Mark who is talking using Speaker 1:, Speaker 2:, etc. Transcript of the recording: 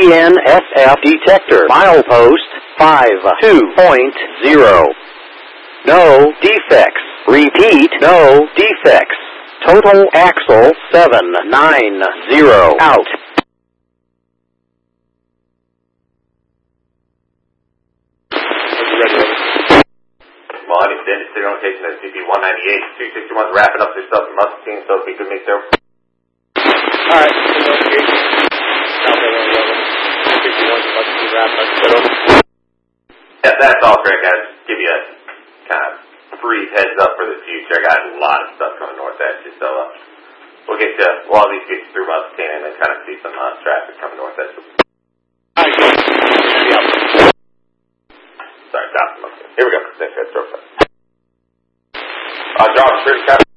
Speaker 1: BNSF detector. Milepost 52.0. No defects. Repeat, no defects. Total axle 790 out.
Speaker 2: Well, extended signal location at CP-198. 261's wrapping up their stuff from Mustang, so if you could make their...
Speaker 3: Alright, 261's Mustang wrapped up.
Speaker 2: Yeah, that's all, Greg. Guys, give you a kind of brief heads up for the future. I got a lot of stuff coming north at you, so we'll get you, we'll at least get you through Mustang and then kind of see some traffic coming north at you. Sorry, stop. Here we go. Thanks, guys. Drop, 30